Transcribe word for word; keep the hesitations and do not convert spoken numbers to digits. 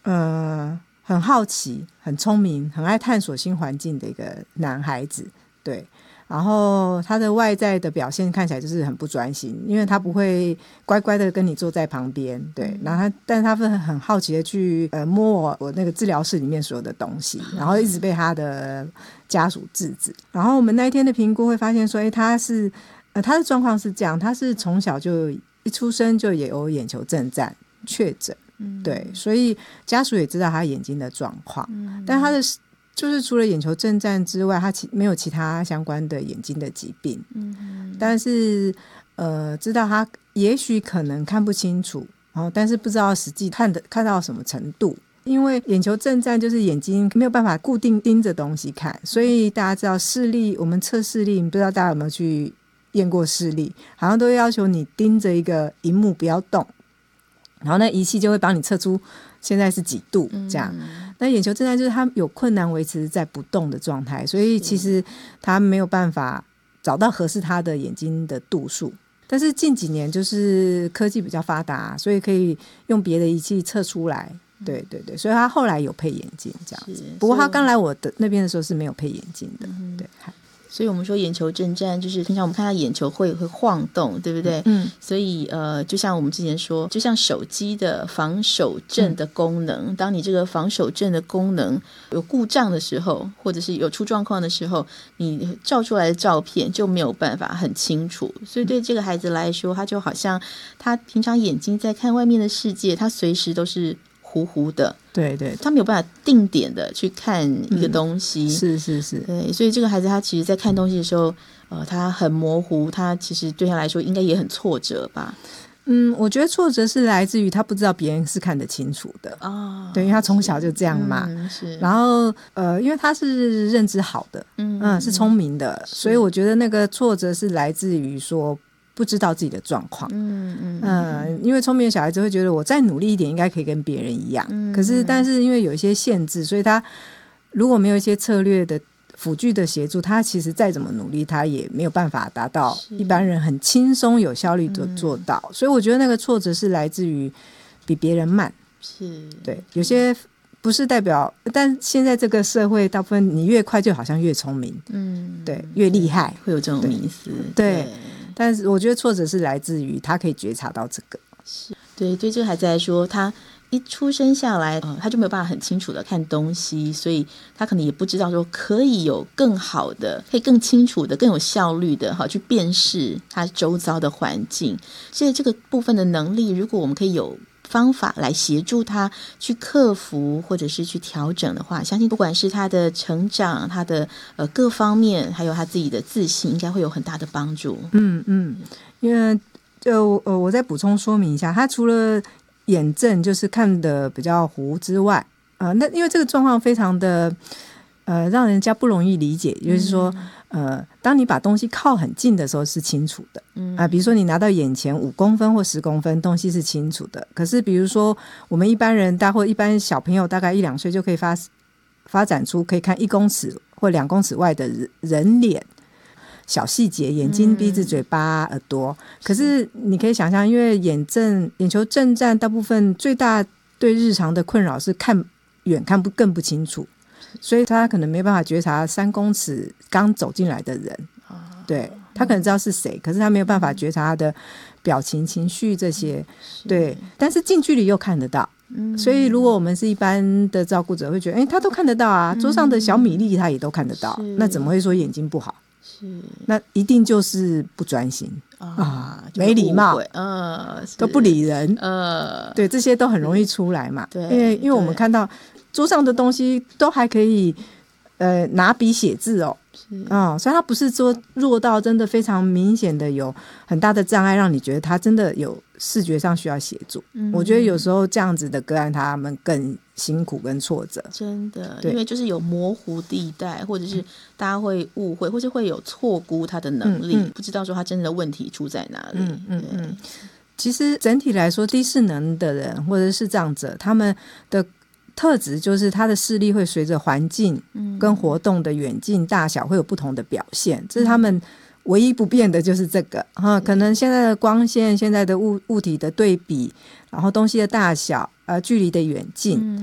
呃很好奇很聪明很爱探索新环境的一个男孩子。对，然后他的外在的表现看起来就是很不专心，因为他不会乖乖的跟你坐在旁边。对，然后他但是他会很好奇的去呃摸我我那个治疗室里面所有的东西，然后一直被他的家属制止。然后我们那一天的评估会发现说，哎，他是呃他的状况是这样，他是从小就一出生就也有眼球震颤确诊。对，所以家属也知道他眼睛的状况，但他的就是除了眼球震颤之外，他其没有其他相关的眼睛的疾病。嗯，但是呃，知道他也许可能看不清楚，然后但是不知道实际看的看到什么程度。因为眼球震颤就是眼睛没有办法固定盯着东西看，所以大家知道视力，我们测视力，不知道大家有没有去验过视力，好像都要求你盯着一个萤幕不要动，然后那仪器就会帮你测出现在是几度这样。嗯，那眼球震颤就是他有困难维持在不动的状态，所以其实他没有办法找到合适他的眼睛的度数。但是近几年就是科技比较发达，所以可以用别的仪器测出来。对对对，所以他后来有配眼镜这样子。不过他刚来我的那边的时候是没有配眼镜的。嗯，对。 所以我们说眼球震颤就是平常我们看他眼球会会晃动，对不对？嗯，所以呃，就像我们之前说，就像手机的防手震的功能，嗯，当你这个防手震的功能有故障的时候，或者是有出状况的时候，你照出来的照片就没有办法很清楚。所以对这个孩子来说，他就好像他平常眼睛在看外面的世界，他随时都是糊糊的。 对对， 他没有办法定点的去看一个东西。 嗯，是是是。 对，所以这个孩子他其实在看东西的时候呃，他很模糊，他其实对他来说应该也很挫折吧。 嗯，我觉得挫折是来自于他不知道别人是看得清楚的。哦，对，因为他从小就这样嘛。 嗯，是。 然后呃，因为他是认知好的，嗯嗯，是聪明的，所以我觉得那个挫折是来自于说不知道自己的状况。嗯嗯嗯，因为聪明的小孩子会觉得我再努力一点应该可以跟别人一样。嗯，可是但是因为有一些限制，所以他如果没有一些策略的辅具的协助，他其实再怎么努力他也没有办法达到一般人很轻松有效率的做到。嗯，所以我觉得那个挫折是来自于比别人慢。是，对，有些不是代表，但现在这个社会大部分你越快就好像越聪明。嗯，对，越厉害， 会有这种迷思。 对，对，但是我觉得挫折是来自于他可以觉察到这个。 是，对，对这个孩子来说，他一出生下来，呃、他就没有办法很清楚的看东西，所以他可能也不知道说可以有更好的，可以更清楚的、更有效率的好去辨识他周遭的环境。所以这个部分的能力，如果我们可以有方法来协助他去克服或者是去调整的话，相信不管是他的成长，他的呃各方面，还有他自己的自信，应该会有很大的帮助。 嗯嗯，因为就呃我再补充说明一下，他除了眼症就是看得比较糊之外，呃，那因为这个状况非常的呃让人家不容易理解，就是说呃，当你把东西靠很近的时候是清楚的，嗯啊、呃，比如说你拿到眼前五公分或十公分，东西是清楚的。可是比如说我们一般人大或一般小朋友大概一两岁就可以发发展出可以看一公尺或两公尺外的人人脸。小细节，眼睛、鼻子、嘴巴、耳朵。可是你可以想象，因为眼症、眼球震颤，大部分最大对日常的困扰是看远看不更不清楚，所以他可能没办法觉察三公尺刚走进来的人。对，他可能知道是谁，可是他没有办法觉察他的表情、情绪这些。对，但是近距离又看得到。所以如果我们是一般的照顾者，会觉得，哎，他都看得到啊，桌上的小米粒他也都看得到，那怎么会说眼睛不好？是，那一定就是不专心啊、啊没礼貌， 呃， 都不理人，呃，对，这些都很容易出来嘛。对，因为因为我们看到桌上的东西都还可以，呃，拿笔写字哦，嗯，所以他不是说弱到真的非常明显的有很大的障碍，让你觉得他真的有视觉上需要协助。嗯，我觉得有时候这样子的个案，他们更辛苦跟挫折， 真的，因为就是有模糊地带，或者是大家会误会，或是会有错估他的能力，嗯嗯、不知道说他真的问题出在哪里。嗯嗯嗯。 其实整体来说，低视能的人或者是视障者，他们的特质就是他的视力会随着环境跟活动的远近大小会有不同的表现，这是他们唯一不变的就是这个、啊、可能现在的光线，现在的 物, 物体的对比，然后东西的大小、呃、距离的远近、